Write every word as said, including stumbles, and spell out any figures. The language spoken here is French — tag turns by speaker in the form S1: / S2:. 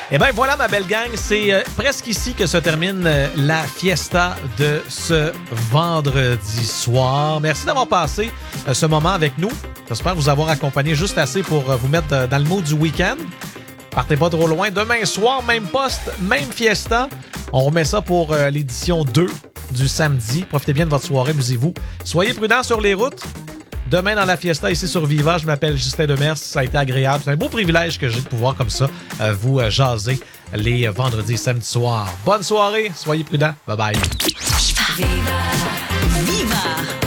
S1: Et bien voilà ma belle gang, c'est euh, presque ici que se termine euh, la fiesta de ce vendredi soir. Merci d'avoir passé euh, ce moment avec nous. J'espère vous avoir accompagné juste assez pour euh, vous mettre euh, dans le mood du week-end. Partez pas trop loin. Demain soir, même poste, même fiesta. On remet ça pour euh, l'édition deux du samedi. Profitez bien de votre soirée, amusez-vous. Soyez prudents sur les routes. Demain, dans la fiesta, ici sur Viva, je m'appelle Justin Demers. Ça a été agréable. C'est un beau privilège que j'ai de pouvoir, comme ça, euh, vous euh, jaser les vendredis et samedis soirs. Bonne soirée. Soyez prudents. Bye-bye.
S2: Viva! Viva!